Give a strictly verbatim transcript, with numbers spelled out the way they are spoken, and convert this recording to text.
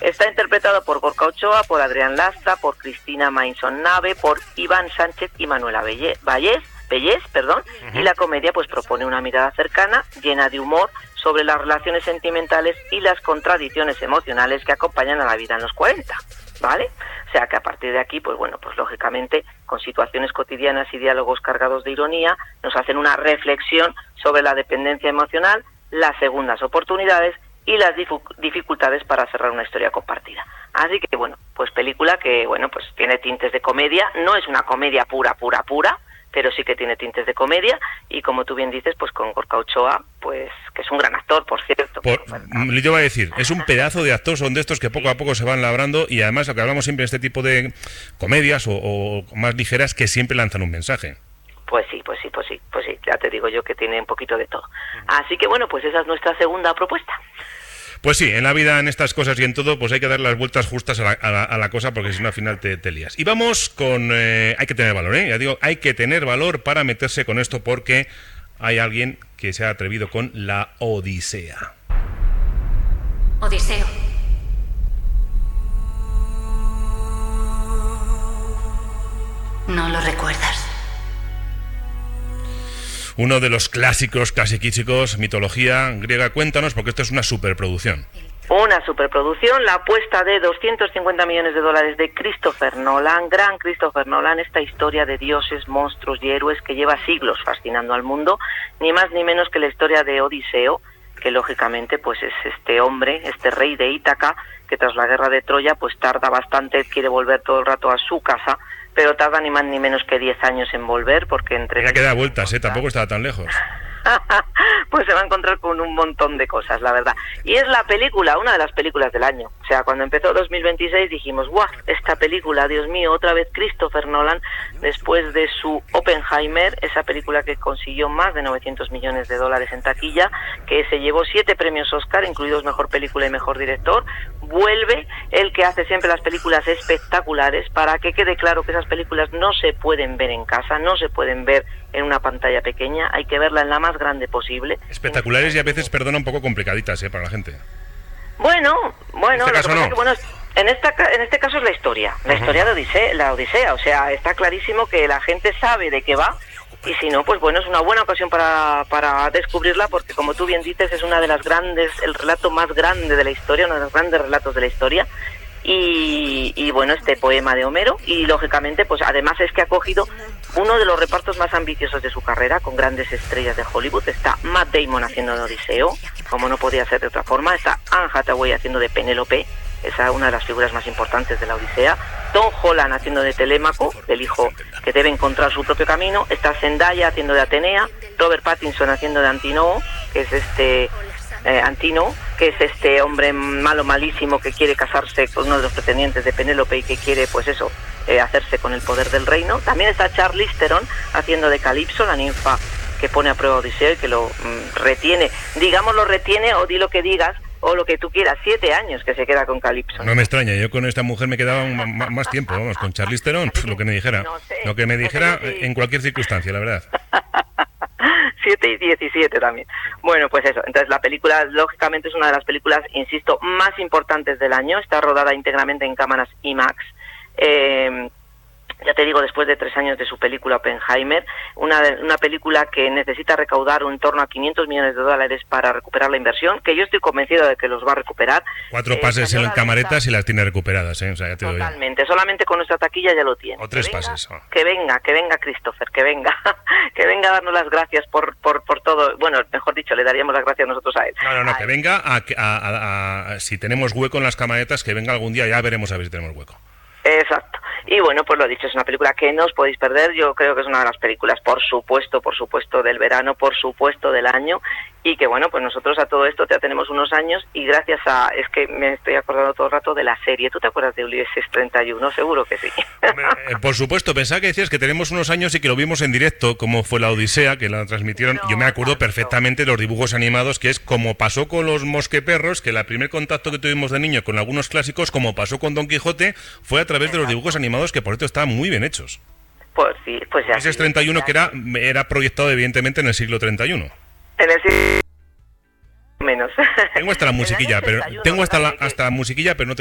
Está interpretado por Gorka Ochoa, por Adrián Lasta, por Cristina Mainson Nave, por Iván Sánchez y Manuela Vallés, Vallés, perdón, uh-huh. Y la comedia pues propone una mirada cercana, llena de humor, sobre las relaciones sentimentales y las contradicciones emocionales que acompañan a la vida en los cuarenta, ¿vale? O sea que a partir de aquí, pues bueno, pues lógicamente, con situaciones cotidianas y diálogos cargados de ironía, nos hacen una reflexión sobre la dependencia emocional, las segundas oportunidades y las dificultades para cerrar una historia compartida. Así que bueno, pues película que, bueno, pues tiene tintes de comedia, no es una comedia pura, pura, pura, pero sí que tiene tintes de comedia, y como tú bien dices, pues con Gorka Ochoa, pues que es un gran actor, por cierto. Por, yo iba a decir, es un pedazo de actor, son de estos que poco a poco se van labrando, y además lo que hablamos siempre en este tipo de comedias o, o más ligeras, que siempre lanzan un mensaje. Pues sí, pues sí, pues sí, pues sí, ya te digo yo que tiene un poquito de todo. Así que bueno, pues esa es nuestra segunda propuesta. Pues sí, en la vida, en estas cosas y en todo, pues hay que dar las vueltas justas a la, a la, a la cosa, porque si no al final te, te lías. Y vamos con... Eh, hay que tener valor, ¿eh? Ya digo, hay que tener valor para meterse con esto, porque hay alguien que se ha atrevido con La Odisea. Odiseo. ¿No lo recuerdas? Uno de los clásicos, clasiquísicos, mitología griega. Cuéntanos, porque esto es una superproducción. Una superproducción, la apuesta de doscientos cincuenta millones de dólares de Christopher Nolan, gran Christopher Nolan, esta historia de dioses, monstruos y héroes que lleva siglos fascinando al mundo, ni más ni menos que la historia de Odiseo, que lógicamente pues es este hombre, este rey de Ítaca, que tras la guerra de Troya pues tarda bastante, quiere volver todo el rato a su casa, pero tarda ni más ni menos que diez años en volver, porque entre... Ya que da vueltas, ¿eh? Tampoco estaba tan lejos. Pues se va a encontrar con un montón de cosas, la verdad. Y es la película, una de las películas del año. O sea, cuando empezó dos mil veintiséis dijimos, ¡guau! Esta película, Dios mío, otra vez Christopher Nolan, después de su Oppenheimer, esa película que consiguió más de novecientos millones de dólares en taquilla, que se llevó siete premios Oscar, incluidos Mejor Película y Mejor Director. Vuelve el que hace siempre las películas espectaculares, para que quede claro que esas películas no se pueden ver en casa, no se pueden ver en una pantalla pequeña, hay que verla en la más grande posible. Espectaculares y a veces, perdona, un poco complicaditas, ¿eh? Para la gente. Bueno, bueno, en este caso no. Que, bueno, en, esta, en este caso es la historia, la uh-huh. historia de Odisea, la Odisea, o sea, está clarísimo que la gente sabe de qué va, y si no, pues bueno, es una buena ocasión para, para descubrirla, porque como tú bien dices, es una de las grandes, el relato más grande de la historia, uno de los grandes relatos de la historia, y, y bueno, este poema de Homero, y lógicamente, pues además es que ha cogido uno de los repartos más ambiciosos de su carrera, con grandes estrellas de Hollywood. Está Matt Damon haciendo de Odiseo, como no podía ser de otra forma. Está Anne Hathaway haciendo de Penélope, esa es una de las figuras más importantes de la Odisea. Tom Holland haciendo de Telémaco, del hijo que debe encontrar su propio camino. Está Zendaya haciendo de Atenea, Robert Pattinson haciendo de Antinoo, que es este... Eh, Antino, que es este hombre malo, malísimo, que quiere casarse con uno de los pretendientes de Penélope y que quiere, pues eso, eh, hacerse con el poder del reino. También está Charlize Theron haciendo de Calipso, la ninfa que pone a prueba a Odiseo y que lo mm, retiene, digamos lo retiene, o di lo que digas, o lo que tú quieras, siete años que se queda con Calipso. No me extraña, yo con esta mujer me quedaba un, más, más tiempo, vamos, con Charlize Theron, pff, lo que me dijera, no sé, lo que me dijera no sé si... en cualquier circunstancia, la verdad. siete y diecisiete también. Bueno, pues eso. Entonces la película, lógicamente, es una de las películas, insisto, más importantes del año. Está rodada íntegramente en cámaras IMAX. Eh, ya te digo, después de tres años de su película Oppenheimer, una, una película que necesita recaudar en torno a quinientos millones de dólares para recuperar la inversión, que yo estoy convencido de que los va a recuperar. Cuatro pases eh, en camaretas y las tiene recuperadas, ¿eh? O sea, ya te Totalmente, doy. Solamente con nuestra taquilla ya lo tiene. O tres que venga, pases. Oh. Que venga, que venga Christopher, que venga, que venga a darnos las gracias por, por, por todo. Bueno, mejor dicho, le daríamos las gracias nosotros a él. No, no, no, a que él. venga a, a, a, a, si tenemos hueco en las camaretas, que venga algún día, ya veremos a ver si tenemos hueco. Exacto. Y bueno, pues lo dicho, es una película que no os podéis perder. Yo creo que es una de las películas, por supuesto, por supuesto, del verano, por supuesto, del año. Y que bueno, pues nosotros a todo esto ya tenemos unos años y gracias a... Es que me estoy acordando todo el rato de la serie. ¿Tú te acuerdas de Ulises treinta y uno? Seguro que sí. Eh, por supuesto, pensaba que decías que tenemos unos años y que lo vimos en directo, como fue la Odisea, que la transmitieron. No, Yo me acuerdo tanto. perfectamente de los dibujos animados, que es como pasó con los Mosqueperros, que el primer contacto que tuvimos de niño con algunos clásicos, como pasó con Don Quijote, fue a través de los dibujos animados, que por cierto estaban muy bien hechos. Pues sí, pues ya. Ulises treinta y uno, que era, era proyectado evidentemente en el siglo treinta y uno. En el siglo menos. Tengo hasta la musiquilla, pero tengo hasta la, hasta la musiquilla, pero no te